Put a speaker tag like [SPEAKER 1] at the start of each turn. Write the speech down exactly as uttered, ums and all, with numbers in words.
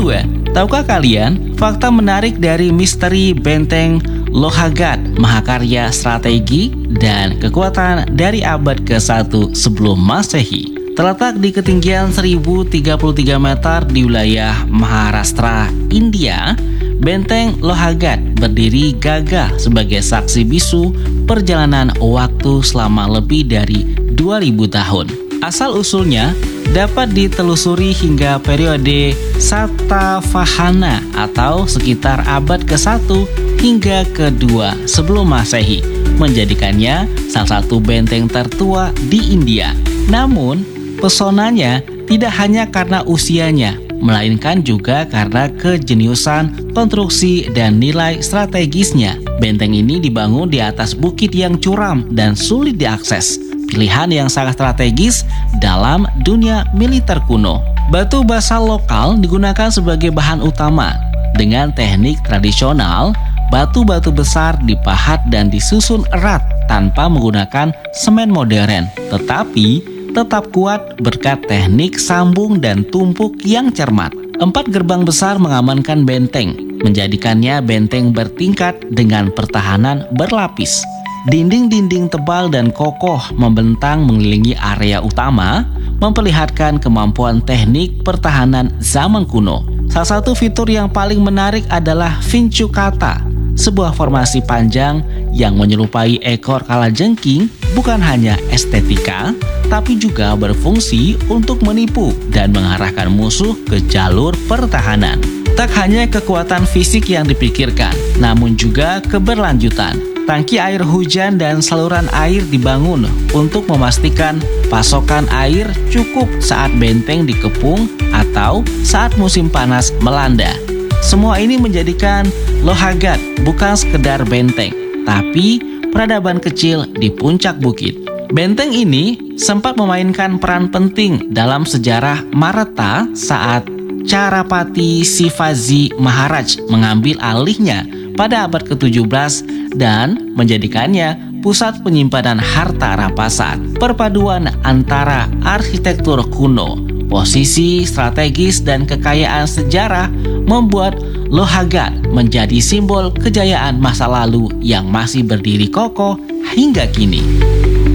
[SPEAKER 1] dua, tahukah kalian fakta menarik dari misteri benteng Lohagat, mahakarya strategi dan kekuatan dari abad ke satu sebelum Masehi? Terletak di ketinggian seribu tiga puluh tiga meter di wilayah Maharashtra, India, benteng Lohagat berdiri gagah sebagai saksi bisu perjalanan waktu selama lebih dari dua ribu tahun. Asal-usulnya dapat ditelusuri hingga periode Satavahana atau sekitar abad ke satu hingga kedua sebelum Masehi, menjadikannya salah satu benteng tertua di India. Namun, pesonanya tidak hanya karena usianya, melainkan juga karena kejeniusan konstruksi dan nilai strategisnya. Benteng ini dibangun di atas bukit yang curam dan sulit diakses, pilihan yang sangat strategis dalam dunia militer kuno. Batu basalt lokal digunakan sebagai bahan utama. Dengan teknik tradisional, batu-batu besar dipahat dan disusun erat tanpa menggunakan semen modern, tetapi tetap kuat berkat teknik sambung dan tumpuk yang cermat. Empat gerbang besar mengamankan benteng, menjadikannya benteng bertingkat dengan pertahanan berlapis. Dinding-dinding tebal dan kokoh membentang mengelilingi area utama, memperlihatkan kemampuan teknik pertahanan zaman kuno. Salah satu fitur yang paling menarik adalah Vincukata, sebuah formasi panjang yang menyerupai ekor kalajengking, bukan hanya estetika, tapi juga berfungsi untuk menipu dan mengarahkan musuh ke jalur pertahanan. Tak hanya kekuatan fisik yang dipikirkan, namun juga keberlanjutan. Tangki air hujan dan saluran air dibangun untuk memastikan pasokan air cukup saat benteng dikepung atau saat musim panas melanda. Semua ini menjadikan Lohagat bukan sekedar benteng, tapi peradaban kecil di puncak bukit. Benteng ini sempat memainkan peran penting dalam sejarah Maratha saat Chhatrapati Shivaji Maharaj mengambil alihnya pada abad ke tujuh belas dan menjadikannya pusat penyimpanan harta rampasan. Perpaduan antara arsitektur kuno, posisi strategis dan kekayaan sejarah membuat Lohagat menjadi simbol kejayaan masa lalu yang masih berdiri kokoh hingga kini.